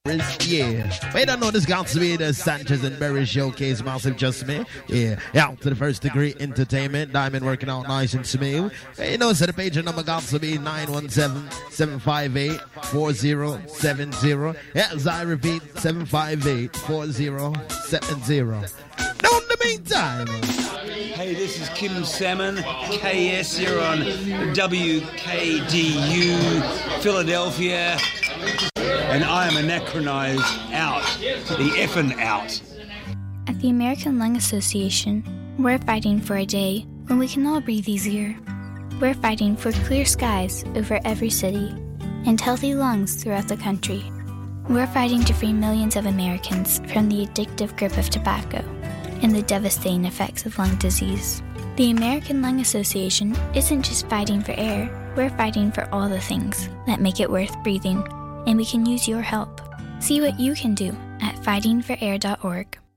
Yeah, but you don't know this got to be the Sanchez and Berry Showcase, massive just me. Yeah, out to the First Degree Entertainment. Diamond working out nice and smooth. You know, so the page number got to be 917-758-4070. Yes, I repeat, 758-4070. Now, in the meantime. Hey, this is Kim Salmon, KS. You're on WKDU, Philadelphia. And I am anachronized out, the effing out. At the American Lung Association, we're fighting for a day when we can all breathe easier. We're fighting for clear skies over every city and healthy lungs throughout the country. We're fighting to free millions of Americans from the addictive grip of tobacco and the devastating effects of lung disease. The American Lung Association isn't just fighting for air, we're fighting for all the things that make it worth breathing. And we can use your help. See what you can do at fightingforair.org.